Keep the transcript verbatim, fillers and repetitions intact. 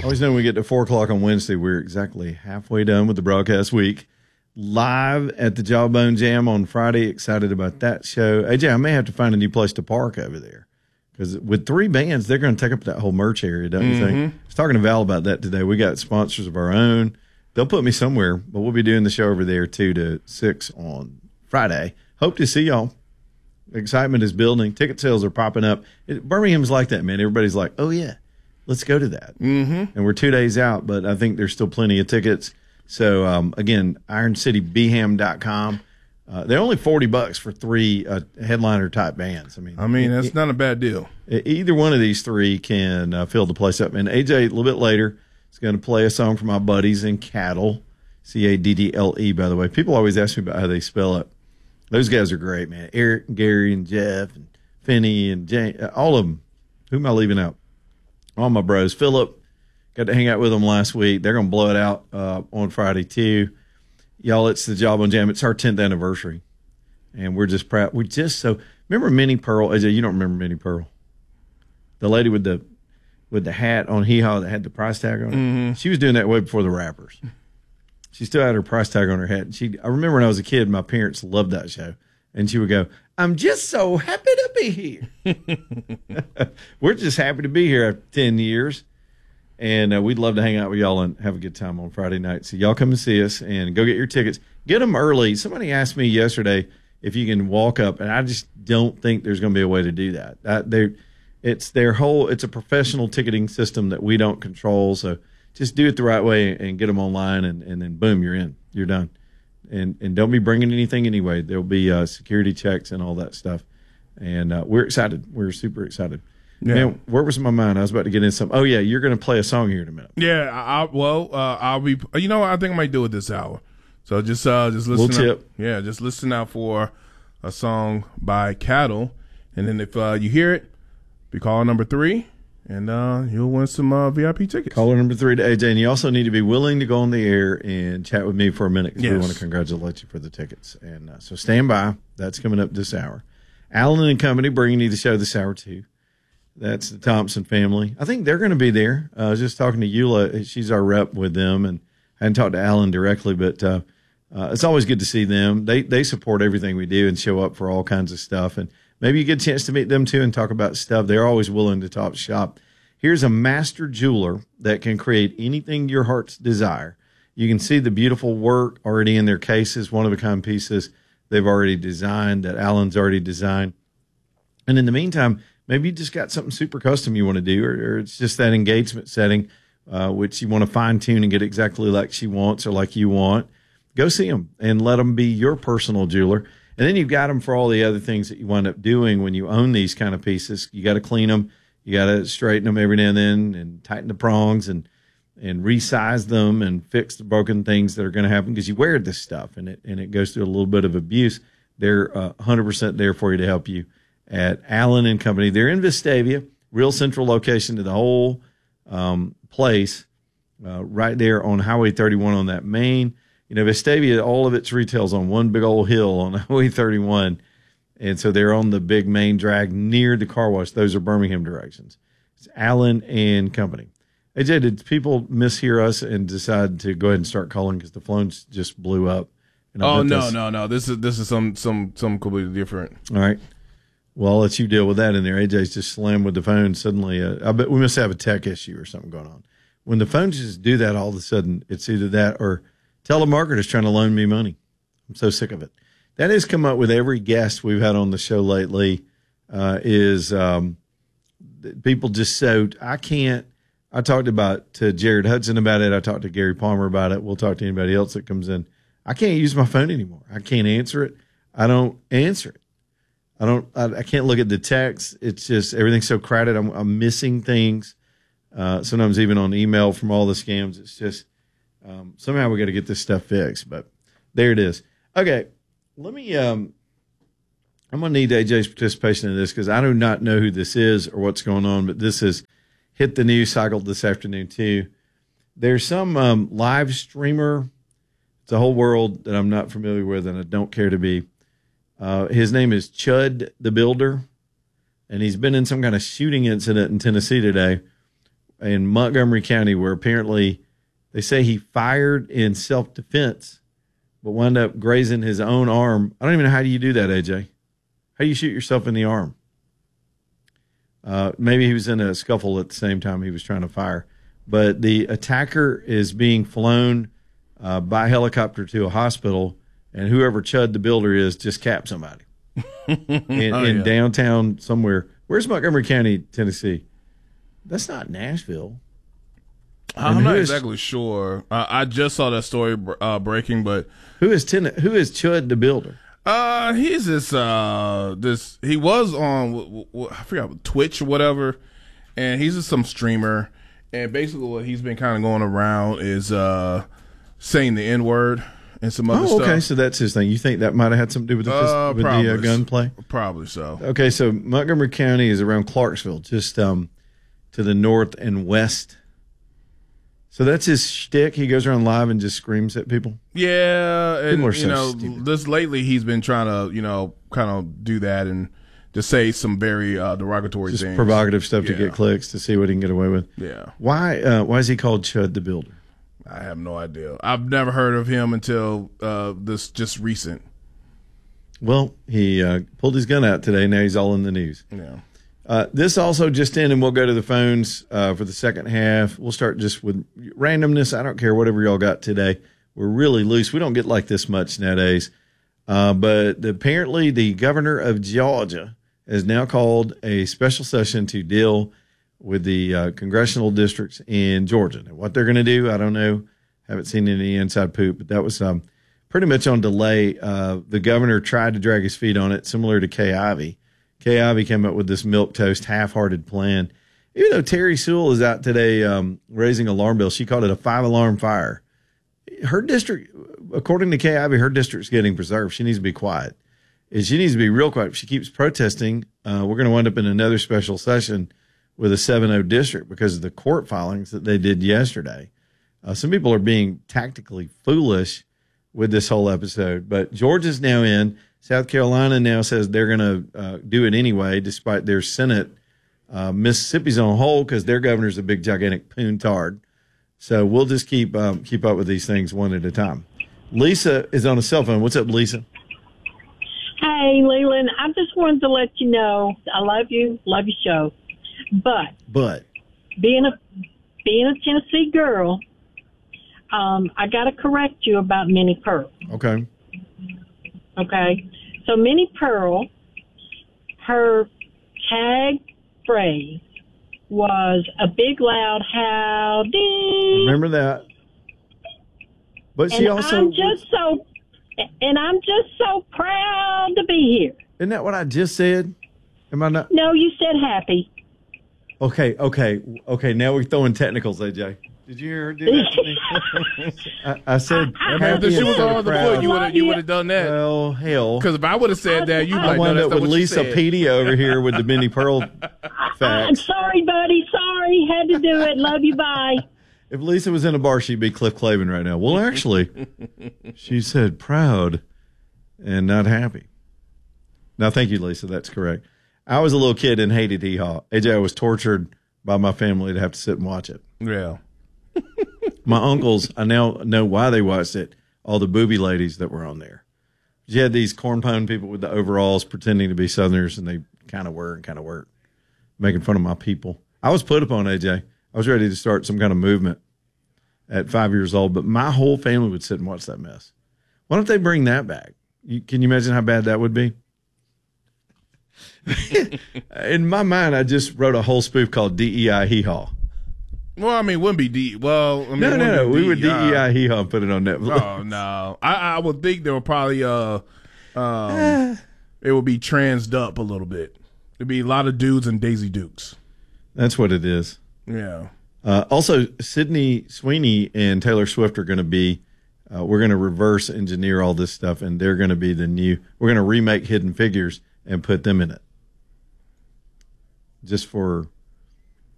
Always know when we get to four o'clock on Wednesday, we're exactly halfway done with the broadcast week. Live at the Jawbone Jam on Friday. Excited about that show. A J, I may have to find a new place to park over there. Because with three bands, they're going to take up that whole merch area, don't you mm-hmm. think? I was talking to Val about that today. We got sponsors of our own. They'll put me somewhere, but we'll be doing the show over there two to six on Friday. Hope to see y'all. Excitement is building. Ticket sales are popping up. It, Birmingham's like that, man. Everybody's like, oh, yeah, let's go to that. Mm-hmm. And we're two days out, but I think there's still plenty of tickets. So, um, again, iron city b ham dot com. Uh, they're only forty bucks for three uh, headliner-type bands. I mean, I mean that's it, not a bad deal. Either one of these three can uh, fill the place up. And A J, a little bit later, is going to play a song from my buddies in Cattle, C A D D L E, by the way. People always ask me about how they spell it. Those guys are great, man. Eric, and Gary, and Jeff, and Finney, and Jane, all of them. Who am I leaving out? All my bros. Philip, got to hang out with them last week. They're going to blow it out uh, on Friday, too. Y'all, it's the Jawbone Jam. It's our tenth anniversary, and we're just proud. We just so remember Minnie Pearl. A J, you don't remember Minnie Pearl, the lady with the with the hat on Hee Haw that had the price tag on it. Mm-hmm. She was doing that way before the rappers. She still had her price tag on her hat. And she, I remember when I was a kid, my parents loved that show, and she would go, "I'm just so happy to be here." We're just happy to be here after ten years. And uh, we'd love to hang out with y'all and have a good time on Friday night. So y'all come and see us and go get your tickets. Get them early. Somebody asked me yesterday if you can walk up, and I just don't think there's going to be a way to do that. Uh, they, it's their whole. It's a professional ticketing system that we don't control. So just do it the right way and get them online, and, and then boom, you're in. You're done. And and don't be bringing anything anyway. There'll be uh, security checks and all that stuff. And uh, we're excited. We're super excited. Yeah. Man, where was my mind? I was about to get in some. Oh, yeah, you're going to play a song here in a minute. Yeah, I, well, uh, I'll be. You know what? I think I might do it this hour. So just, uh, just listen. Little tip. Out, yeah, just listen out for a song by Cattle, and then if uh, you hear it, be caller number three, and uh, you'll win some uh, V I P tickets. Caller number three to A J, and you also need to be willing to go on the air and chat with me for a minute because yes. we want to congratulate you for the tickets. And uh, so stand by. That's coming up this hour. Allen and Company bringing you the show this hour too. That's the Thompson family. I think they're going to be there. Uh, I was just talking to Eula. She's our rep with them, and I hadn't talked to Alan directly, but uh, uh, it's always good to see them. They they support everything we do and show up for all kinds of stuff. And maybe you get a chance to meet them, too, and talk about stuff. They're always willing to talk shop. Here's a master jeweler that can create anything your heart's desire. You can see the beautiful work already in their cases, one-of-a-kind pieces they've already designed, that Alan's already designed. And in the meantime, maybe you just got something super custom you want to do, or, or it's just that engagement setting, uh, which you want to fine tune and get exactly like she wants or like you want. Go see them and let them be your personal jeweler. And then you've got them for all the other things that you wind up doing when you own these kind of pieces. You got to clean them. You got to straighten them every now and then and tighten the prongs and, and resize them and fix the broken things that are going to happen because you wear this stuff and it, and it goes through a little bit of abuse. They're uh, one hundred percent there for you to help you. At Allen and Company. They're in Vestavia, real central location to the whole um, place, uh, right there on Highway thirty-one on that main. You know, Vestavia, all of its retails on one big old hill on Highway thirty-one. And so they're on the big main drag near the car wash. Those are Birmingham directions. It's Allen and Company. A J, did people mishear us and decide to go ahead and start calling because the phones just blew up? And oh, no, this... no, no. This is this is some some some completely different. All right. Well, I'll let you deal with that in there. A J's just slammed with the phone suddenly. Uh, I bet we must have a tech issue or something going on. When the phones just do that, all of a sudden, it's either that or telemarketers trying to loan me money. I'm so sick of it. That has come up with every guest we've had on the show lately. Uh, is um, people just so I can't. I talked about to Jared Hudson about it. I talked to Gary Palmer about it. We'll talk to anybody else that comes in. I can't use my phone anymore. I can't answer it. I don't answer it. I don't. I, I can't look at the text. It's just everything's so crowded. I'm, I'm missing things. Uh, sometimes even on email from all the scams. It's just um, somehow we got to get this stuff fixed. But there it is. Okay, let me. Um, I'm gonna need A J's participation in this because I do not know who this is or what's going on. But this has hit the news cycle this afternoon too. There's some um, live streamer. It's a whole world that I'm not familiar with and I don't care to be. Uh, his name is Chud the Builder, and he's been in some kind of shooting incident in Tennessee today in Montgomery County where apparently they say he fired in self-defense but wound up grazing his own arm. I don't even know how do you do that, A J? How do you shoot yourself in the arm? Uh, maybe he was in a scuffle at the same time he was trying to fire. But the attacker is being flown uh, by helicopter to a hospital, and whoever Chud the Builder is just capped somebody in, oh, in yeah. downtown somewhere. Where's Montgomery County, Tennessee? That's not Nashville. I'm And not who is- exactly sure. Uh, I just saw that story uh, breaking, but Who is ten, Who is Chud the Builder? uh, he's this uh this he was on w- w- I forgot Twitch or whatever, and he's just some streamer, and basically what he's been kind of going around is uh saying the N word and some other Oh, stuff. okay. So that's his thing. You think that might have had something to do with the, fist, Uh, with probably, the uh, gunplay? Probably so. Okay, so Montgomery County is around Clarksville, just um, to the north and west. So that's his shtick. He goes around live and just screams at people. Yeah, and People are you so know, stupid. this lately he's been trying to, you know, kind of do that and just say some very uh, derogatory Just things. provocative stuff to Yeah. get clicks to see what he can get away with. Yeah, Why? Uh, why is he called Chud the Builder? I have no idea. I've never heard of him until uh, this just recent. Well, he uh, pulled his gun out today. Now he's all in the news. Yeah. Uh, this also just in, and we'll go to the phones uh, for the second half. We'll start just with randomness. I don't care whatever y'all got today. We're really loose. We don't get like this much nowadays. Uh, but apparently the governor of Georgia has now called a special session to deal with the uh, congressional districts in Georgia. And what they're going to do, I don't know. Haven't seen any inside poop, but that was um, pretty much on delay. Uh, the governor tried to drag his feet on it, similar to Kay Ivey. Kay Ivey came up with this milquetoast, half-hearted plan. Even though Terry Sewell is out today um, raising alarm bells, she called it a five-alarm fire. Her district, according to Kay Ivey, her district's getting preserved. She needs to be quiet. And she needs to be real quiet. If she keeps protesting, uh, we're going to wind up in another special session with a seven oh district because of the court filings that they did yesterday. Uh, some people are being tactically foolish with this whole episode, but Georgia's now in. South Carolina now says they're going to uh, do it anyway, despite their Senate. Uh, Mississippi's on hold because their governor's a big, gigantic poontard. So we'll just keep um, keep up with these things one at a time. Lisa is on a cell phone. What's up, Lisa? Hey, Leland, I just wanted to let you know I love you, love your show. But But being a being a Tennessee girl, um, I got to correct you about Minnie Pearl. okay, Okay, so Minnie Pearl, her tag phrase was a big loud howdy. remember that. But she and also I'm just so, and I'm just so proud to be here. isn't that what I just said? Am I not? No, you said happy. Okay, okay, okay. Now we're throwing technicals, A J. Did you hear her do that to me? I, I said, I- I- happy If she was instead of on the proud. foot, you would have you would have done that. Well, hell. Because if I would have said that, you'd be I like, no, wound that's up not with what you Lisa said. Petey over here with the Minnie Pearl I'm facts. sorry, buddy. Sorry. Had to do it. Love you. Bye. If Lisa was in a bar, she'd be Cliff Clavin right now. Well, actually, she said proud and not happy. Now, thank you, Lisa. That's correct. I was a little kid and hated Hee Haw. A J, I was tortured by my family to have to sit and watch it. Yeah. My uncles, I now know why they watched it, all the booby ladies that were on there. You had these cornpone people with the overalls pretending to be Southerners, and they kind of were and kind of weren't, making fun of my people. I was put upon, A J. I was ready to start some kind of movement at five years old, but my whole family would sit and watch that mess. Why don't they bring that back? You, can you imagine how bad that would be? In my mind, I just wrote a whole spoof called D E I Hee Haw. Well, I mean, it wouldn't be D. Well, I mean, No, it no, no. wouldn't We be would D E I Hee Haw and put it on Netflix. Oh no, I, I would think there would probably uh, um, it would be transed up a little bit. It'd be a lot of dudes and Daisy Dukes. That's what it is. Yeah. Uh, also, Sydney Sweeney and Taylor Swift are going to be, uh, we're going to reverse engineer all this stuff, and they're going to be the new, we're going to remake Hidden Figures and put them in it. Just for